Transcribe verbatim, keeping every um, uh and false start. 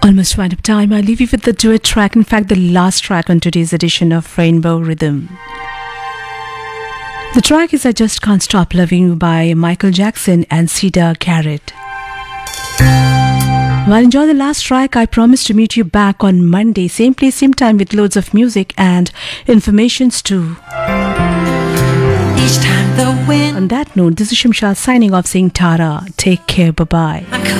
Almost right up time. I leave you with the duet track. In fact, the last track on today's edition of Rainbow Rhythm. The track is I Just Can't Stop Loving You by Michael Jackson and Cedar Garrett. Well, enjoy the last track. I promise to meet you back on Monday. Same place, same time with loads of music and informations too. Each time the wind On that note, this is Shimshad signing off saying Tara. Take care. Bye-bye.